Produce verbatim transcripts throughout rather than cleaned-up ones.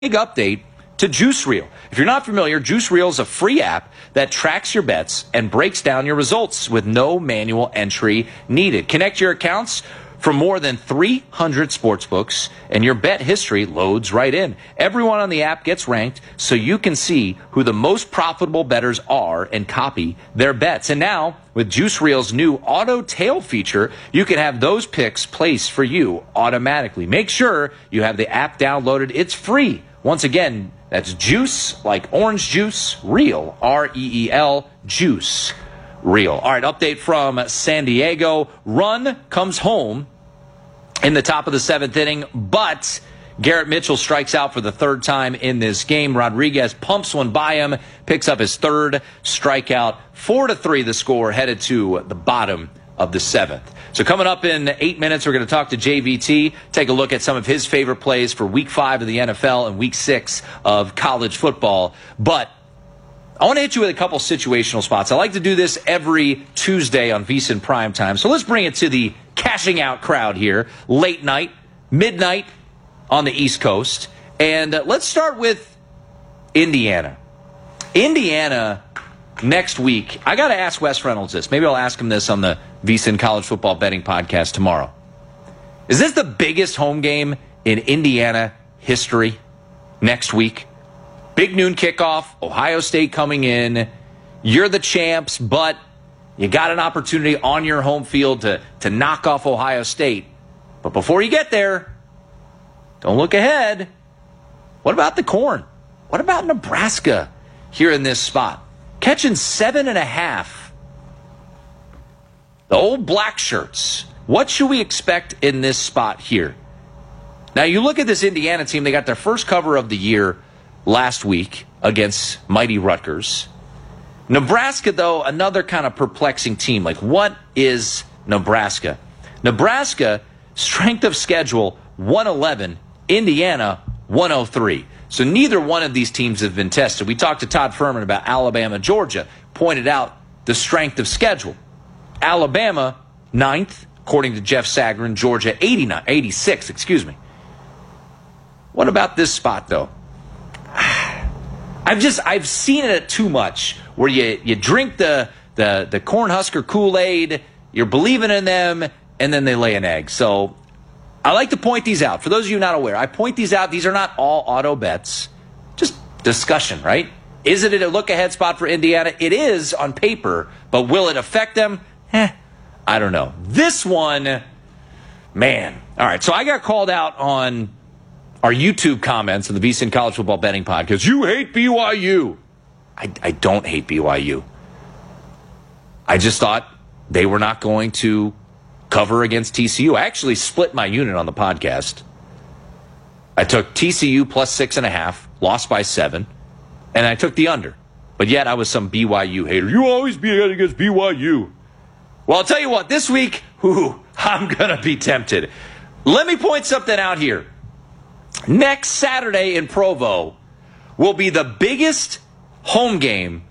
big update to Juice Reel. If you're not familiar, Juice Reel is a free app that tracks your bets and breaks down your results with no manual entry needed. Connect your accounts from more than three hundred sportsbooks, and your bet history loads right in. Everyone on the app gets ranked so you can see who the most profitable bettors are and copy their bets. And now, with Juice Reel's new auto tail feature, you can have those picks placed for you automatically. Make sure you have the app downloaded. It's free. Once again, that's Juice, like orange juice, Reel, R E E L, Juice Reel. All right, update from San Diego. Run comes home in the top of the seventh inning, but Garrett Mitchell strikes out for the third time in this game. Rodriguez pumps one by him, picks up his third strikeout. Four to three the score, headed to the bottom of the seventh. So coming up in eight minutes, we're going to talk to J V T, take a look at some of his favorite plays for week five of the N F L and week six of college football. But I want to hit you with a couple situational spots. I like to do this every Tuesday on VSiN Primetime. So let's bring it to the cashing out crowd here. Late night, midnight on the East Coast. And uh, let's start with Indiana. Indiana next week. I got to ask Wes Reynolds this. Maybe I'll ask him this on the VSiN College Football Betting Podcast tomorrow. Is this the biggest home game in Indiana history next week? Big noon kickoff, Ohio State coming in. You're the champs, but you got an opportunity on your home field to, to knock off Ohio State. But before you get there, don't look ahead. What about the Corn? What about Nebraska here in this spot? Catching seven and a half. The old black shirts. What should we expect in this spot here? Now, you look at this Indiana team. They got their first cover of the year last week against mighty Rutgers. Nebraska, though, another kind of perplexing team. Like, what is Nebraska? Nebraska, strength of schedule, one eleven. Indiana, one oh three. So neither one of these teams have been tested. We talked to Todd Furman about Alabama, Georgia, pointed out the strength of schedule. Alabama, ninth, according to Jeff Sagarin. Georgia, eighty-nine, eighty-six, excuse me. What about this spot, though? I've just, I've seen it too much where you, you drink the, the, the Cornhusker Kool-Aid, you're believing in them, and then they lay an egg. So I like to point these out. For those of you not aware, I point these out. These are not all auto bets. Just discussion, right? Is it a look-ahead spot for Indiana? It is on paper, but will it affect them? Eh, I don't know. This one, man. All right, so I got called out on our YouTube comments of the VSiN College Football Betting Podcast. You hate B Y U. I, I don't hate B Y U. I just thought they were not going to cover against T C U. I actually split my unit on the podcast. I took T C U plus six and a half, lost by seven, and I took the under. But yet I was some B Y U hater. You always be against B Y U. Well, I'll tell you what, this week, whew, I'm going to be tempted. Let me point something out here. Next Saturday in Provo will be the biggest home game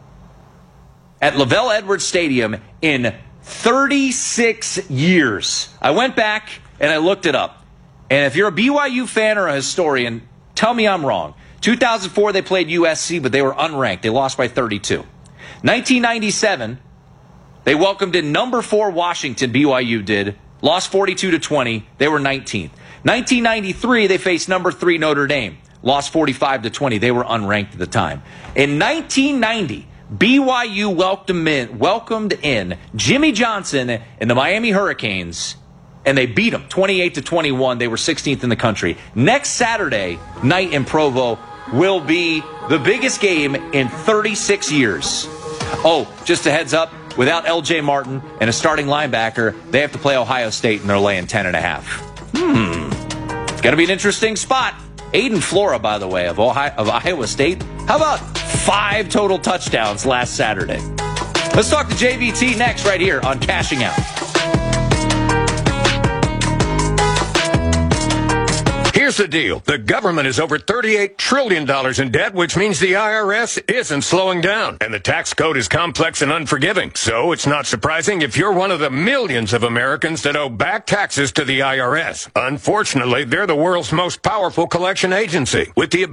at LaVell Edwards Stadium in thirty-six years. I went back and I looked it up. And if you're a B Y U fan or a historian, tell me I'm wrong. two thousand four, they played U S C, but they were unranked. They lost by thirty-two. nineteen ninety-seven, they welcomed in number four Washington, B Y U did. Lost forty-two to twenty. They were nineteenth. nineteen ninety-three, they faced number three Notre Dame. Lost forty-five to twenty. They were unranked at the time. In nineteen ninety, B Y U welcomed in, welcomed in Jimmy Johnson and the Miami Hurricanes, and they beat them twenty-eight to twenty-one. They were sixteenth in the country. Next Saturday night in Provo will be the biggest game in thirty-six years. Oh, just a heads up, without L J Martin and a starting linebacker, they have to play Ohio State, and they're laying ten and a half. Hmm. It's going to be an interesting spot. Aiden Flora, by the way, of, Ohio, of Iowa State. How about five total touchdowns last Saturday? Let's talk to J V T next right here on Cashing Out. Here's the deal. The government is over thirty-eight trillion dollars in debt, which means the I R S isn't slowing down. And the tax code is complex and unforgiving. So it's not surprising if you're one of the millions of Americans that owe back taxes to the I R S. Unfortunately, they're the world's most powerful collection agency, with the